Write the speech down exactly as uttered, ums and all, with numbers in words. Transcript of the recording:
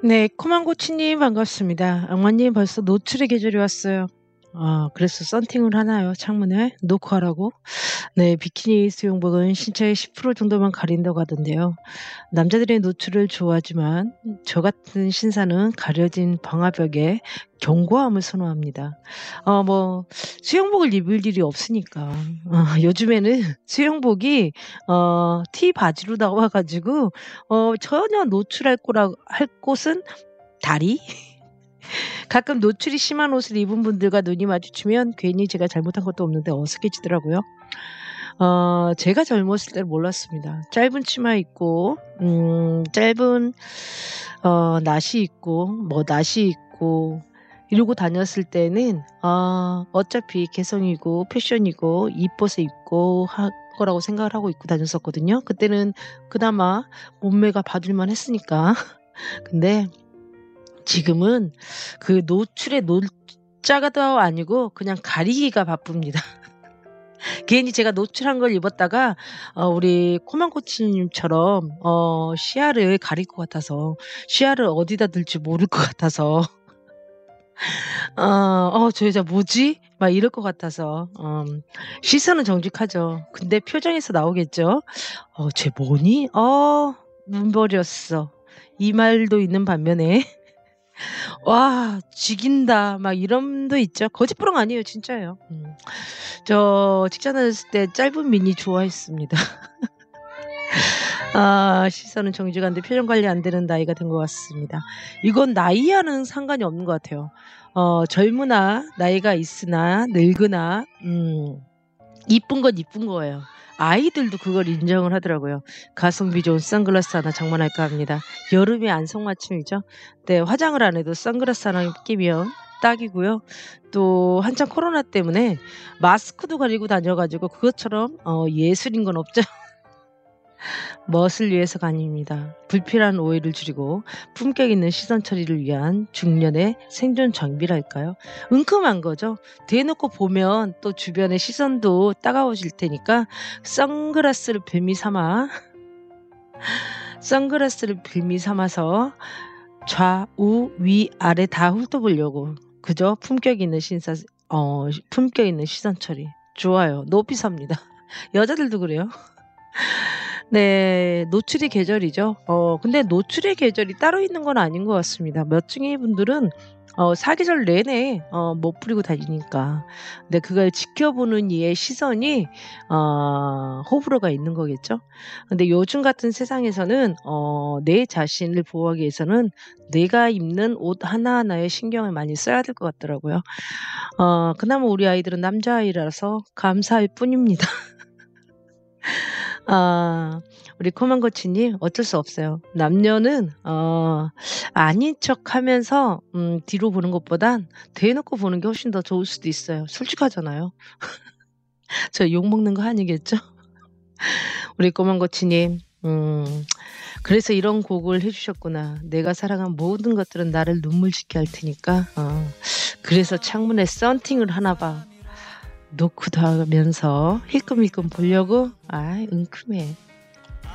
네. 코만고치님 반갑습니다. 엉아님 벌써 노출의 계절이 왔어요. 아 그래서 썬팅을 하나요, 창문에 놓고 하라고? 네. 비키니 수영복은 신체의 십 퍼센트 정도만 가린다고 하던데요. 남자들의 노출을 좋아하지만 저 같은 신사는 가려진 방화벽에 견고함을 선호합니다. 어 뭐 수영복을 입을 일이 없으니까. 어 요즘에는 수영복이 어 티 바지로 나와 가지고 어 전혀 노출할 거라 할 곳은 다리? 가끔 노출이 심한 옷을 입은 분들과 눈이 마주치면 괜히 제가 잘못한 것도 없는데 어색해지더라고요. 어 제가 젊었을 때는 몰랐습니다. 짧은 치마 입고 음 짧은 어 나시 입고 뭐 나시 입고 이러고 다녔을 때는 아 어차피 개성이고 패션이고 이뻐서 입고 할 거라고 생각을 하고 입고 다녔었거든요. 그때는 그나마 몸매가 봐줄 만했으니까. 근데 지금은 그 노출의 놀자가도 아니고 그냥 가리기가 바쁩니다. 괜히 제가 노출한 걸 입었다가 어 우리 코만코치님처럼 어 시야를 가릴 것 같아서 시야를 어디다 둘지 모를 것 같아서 어 '어 저 여자 뭐지?' 막 이럴 것 같아서 음 시선은 정직하죠. 근데 표정에서 나오겠죠. '어 쟤 뭐니? 어 눈 버렸어.' 이 말도 있는 반면에 '와 죽인다.' 막 이런 도 있죠. 거짓부렁 아니에요. 진짜예요. 음. 저 직장 다녔을 때 짧은 미니 좋아했습니다. 아 시선은 정직한데 표정 관리 안 되는 나이가 된 것 같습니다. 이건 나이와는 상관이 없는 것 같아요. 어 젊으나 나이가 있으나 늙으나 음 이쁜 건 이쁜 거예요. 아이들도 그걸 인정을 하더라고요. 가성비 좋은 선글라스 하나 장만할까 합니다. 여름에 안성맞춤이죠. 네. 화장을 안 해도 선글라스 하나 끼면 딱이고요. 또 한참 코로나 때문에 마스크도 가리고 다녀 가지고 그것처럼 어 예술인 건 없죠. 멋을 위해서가 아닙니다. 불필요한 오해를 줄이고 품격 있는 시선 처리를 위한 중년의 생존 장비랄까요? 은큼한 거죠. 대놓고 보면 또 주변의 시선도 따가워질 테니까 선글라스를 빌미 삼아 선글라스를 빌미 삼아서 좌우 위아래 다 훑어보려고. 그죠? 품격 있는 신사 어 품격 있는 시선 처리. 좋아요. 높이 삽니다. 여자들도 그래요. 네. 노출의 계절이죠. 어 근데 노출의 계절이 따로 있는 건 아닌 것 같습니다. 멋쟁이 분들은 어 사계절 내내 어 멋 부리고 다니니까. 근데 그걸 지켜보는 이의 시선이 어 호불호가 있는 거겠죠. 근데 요즘 같은 세상에서는 어 내 자신을 보호하기 위해서는 내가 입는 옷 하나하나에 신경을 많이 써야 될 것 같더라고요. 어 그나마 우리 아이들은 남자아이라서 감사할 뿐입니다. 아 우리 코만고치님 어쩔 수 없어요. 남녀는 어 아닌 척하면서 음 뒤로 보는 것보단 대놓고 보는 게 훨씬 더 좋을 수도 있어요. 솔직하잖아요. 저 욕먹는 거 아니겠죠? 우리 코만고치님 음 그래서 이런 곡을 해 주셨구나. "내가 사랑한 모든 것들은 나를 눈물짓게 할 테니까 어 그래서 창문에 썬팅을 하나 봐." 놓고 다면서 힐끔힐끔 보려고? 아이 은큼해.